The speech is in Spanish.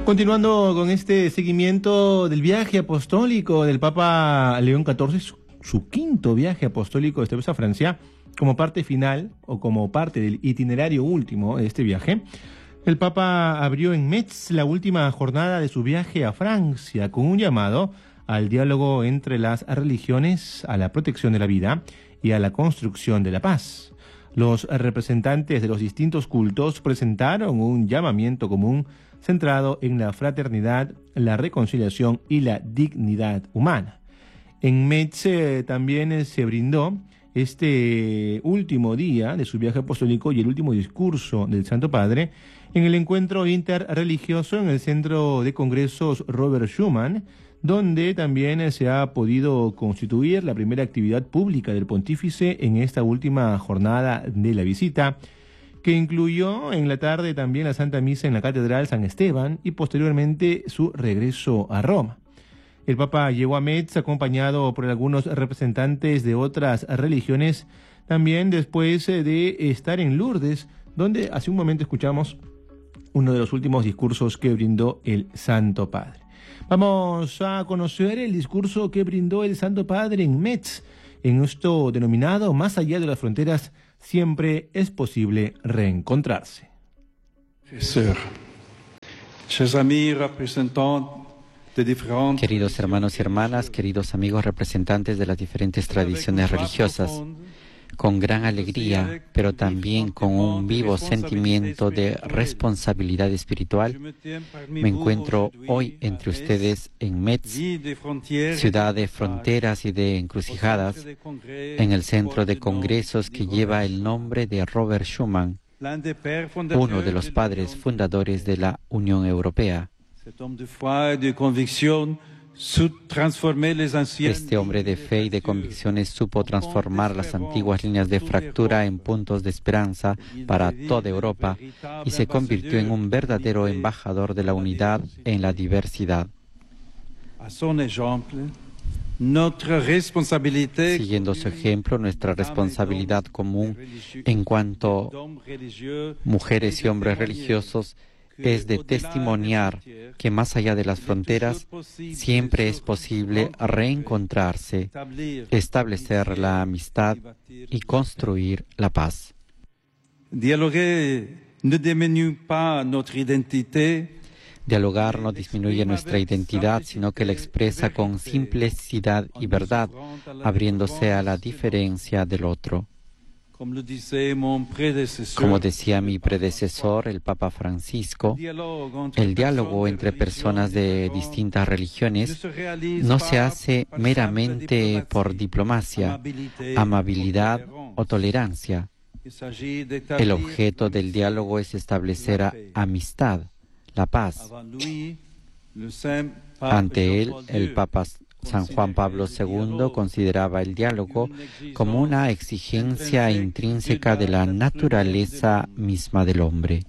Continuando con este seguimiento del viaje apostólico del Papa León XIV, su quinto viaje apostólico esta vez a Francia, como parte final o como parte del itinerario último de este viaje, el Papa abrió en Metz la última jornada de su viaje a Francia con un llamado al diálogo entre las religiones, a la protección de la vida y a la construcción de la paz. Los representantes de los distintos cultos presentaron un llamamiento común centrado en la fraternidad, la reconciliación y la dignidad humana. En Metz también se brindó este último día de su viaje apostólico y el último discurso del Santo Padre en el encuentro interreligioso en el Centro de Congresos Robert Schuman, donde también se ha podido constituir la primera actividad pública del pontífice en esta última jornada de la visita, que incluyó en la tarde también la Santa Misa en la Catedral San Esteban y posteriormente su regreso a Roma. El Papa llegó a Metz acompañado por algunos representantes de otras religiones, también después de estar en Lourdes, donde hace un momento escuchamos uno de los últimos discursos que brindó el Santo Padre. Vamos a conocer el discurso que brindó el Santo Padre en Metz, en esto denominado Más allá de las fronteras, siempre es posible reencontrarse. Queridos hermanos y hermanas, queridos amigos representantes de las diferentes tradiciones religiosas, con gran alegría, pero también con un vivo sentimiento de responsabilidad espiritual, me encuentro hoy entre ustedes en Metz, ciudad de fronteras y de encrucijadas, en el centro de congresos que lleva el nombre de Robert Schuman, uno de los padres fundadores de la Unión Europea. Este hombre de fe y de convicciones supo transformar las antiguas líneas de fractura en puntos de esperanza para toda Europa y se convirtió en un verdadero embajador de la unidad en la diversidad. Siguiendo su ejemplo, nuestra responsabilidad común en cuanto mujeres y hombres religiosos es de testimoniar que más allá de las fronteras siempre es posible reencontrarse, establecer la amistad y construir la paz. Dialogar no disminuye nuestra identidad, sino que la expresa con simplicidad y verdad, abriéndose a la diferencia del otro. Como decía mi predecesor, el Papa Francisco, el diálogo entre personas de distintas religiones no se hace meramente por diplomacia, amabilidad o tolerancia. El objeto del diálogo es establecer amistad, la paz. Ante él, el Papa San Juan Pablo II consideraba el diálogo como una exigencia intrínseca de la naturaleza misma del hombre.